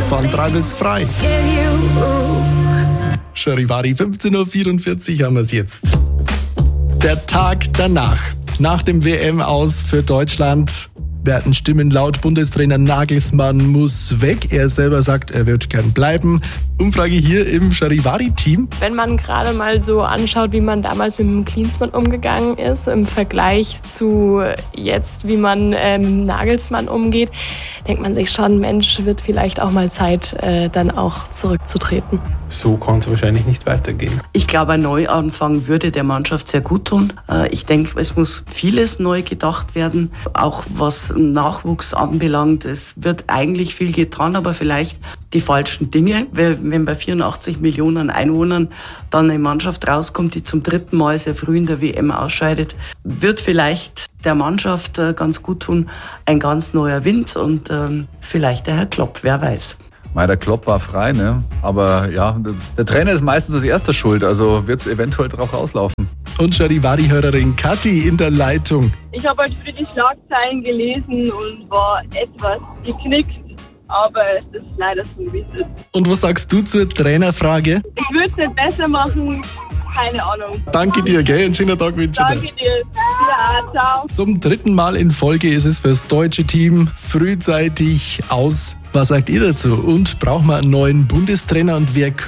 von 3 bis frei. Charivari, 15.44 Uhr haben wir es jetzt. Der Tag danach. Nach dem WM-Aus für Deutschland werden Stimmen laut. Bundestrainer Nagelsmann muss weg. Er selber sagt, er wird gern bleiben. Umfrage hier im Charivari-Team. Wenn man gerade mal so anschaut, wie man damals mit dem Klinsmann umgegangen ist, im Vergleich zu jetzt, wie man mit Nagelsmann umgeht, denkt man sich schon, Mensch, wird vielleicht auch mal Zeit, dann auch zurückzutreten. So kann es wahrscheinlich nicht weitergehen. Ich glaube, ein Neuanfang würde der Mannschaft sehr gut tun. Ich denke, es muss vieles neu gedacht werden, auch was Nachwuchs anbelangt. Es wird eigentlich viel getan, aber vielleicht die falschen Dinge. Wenn bei 84 Millionen Einwohnern dann eine Mannschaft rauskommt, die zum 3. Mal sehr früh in der WM ausscheidet, wird vielleicht der Mannschaft ganz gut tun, ein ganz neuer Wind und vielleicht der Herr Klopp, wer weiß. Der Klopp war frei, ne? Aber ja, der Trainer ist meistens als erster schuld, also wird es eventuell drauf rauslaufen. Und Charivari-Hörerin Kathi in der Leitung. Ich habe heute früh die Schlagzeilen gelesen und war etwas geknickt, aber es ist leider so, wie es ist. Und was sagst du zur Trainerfrage? Ich würde es nicht besser machen, keine Ahnung. Danke dir, gell? Einen schönen Tag wünsche ich dir. Danke dir. Ja, ciao. Zum 3. Mal in Folge ist es fürs deutsche Team frühzeitig aus. Was sagt ihr dazu? Und braucht man einen neuen Bundestrainer und wer